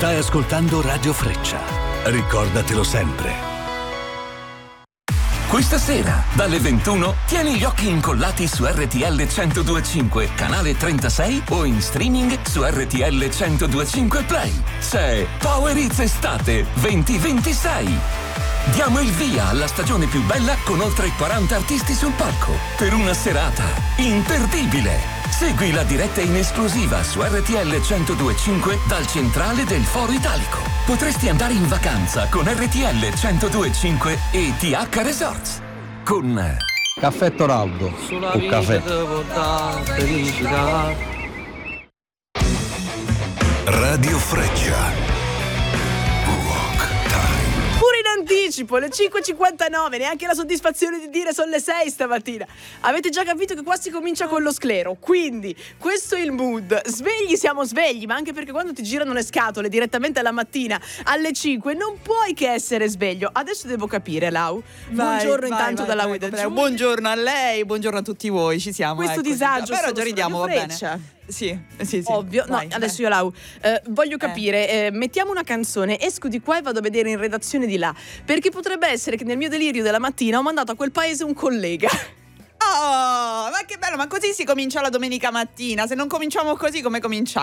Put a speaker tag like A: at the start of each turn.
A: Stai ascoltando Radio Freccia. Ricordatelo sempre.
B: Questa sera, dalle 21, tieni gli occhi incollati su RTL 102.5, canale 36 o in streaming su RTL 102.5 Play. C'è Power Hits Estate 2026. Diamo il via alla stagione più bella con oltre 40 artisti sul palco per una serata imperdibile. Segui la diretta in esclusiva su RTL 102.5 dal centrale del Foro Italico. Potresti andare in vacanza con RTL 102.5 e TH Resorts. Con
C: Caffè Toraldo. Un caffè.
A: Radio Freccia.
D: Pure in anticipo, le 5.59, neanche la soddisfazione di dire sono le 6 stamattina. Avete già capito che qua si comincia con lo sclero, quindi questo è il mood. Svegli siamo svegli, ma anche perché quando ti girano le scatole direttamente alla mattina alle 5 non puoi che essere sveglio. Adesso devo capire, Lau. Buongiorno intanto dalla Guida.
E: Buongiorno a lei, buongiorno a tutti voi, ci siamo.
D: Questo disagio
E: però già ridiamo, va bene. Sì.
D: Ovvio,
E: vai,
D: no, adesso io Lau voglio capire, mettiamo una canzone, esco di qua e vado a vedere in redazione di là, perché potrebbe essere che nel mio delirio della mattina ho mandato a quel paese un collega.
E: Oh, ma che bello, ma così si comincia la domenica mattina. Se non cominciamo così, come cominciamo?